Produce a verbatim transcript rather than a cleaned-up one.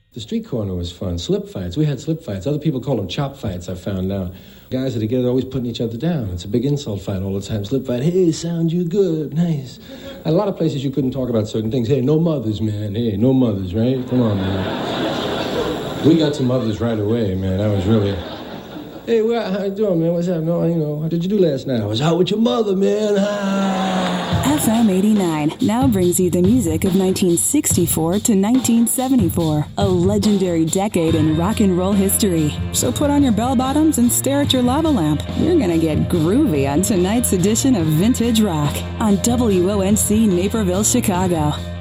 The street corner was fun. Slip fights. We had slip fights. Other people call them chop fights, I found out. Guys are together always putting each other down. It's a big insult fight all the time. Slip fight. Hey, sound you good. Nice. At a lot of places you couldn't talk about certain things. Hey, no mothers, man. Hey, no mothers, right? Come on, man. We got some mothers right away, man. That was really... Hey, well, how you doing, man? What's up? No, you know, what did you do last night? I was out with your mother, man. Ah. F M eighty-nine now brings you the music of nineteen sixty-four to nineteen seventy-four, a legendary decade in rock and roll history. So put on your bell bottoms and stare at your lava lamp. You're gonna get groovy on tonight's edition of Vintage Rock on W O N C Naperville, Chicago.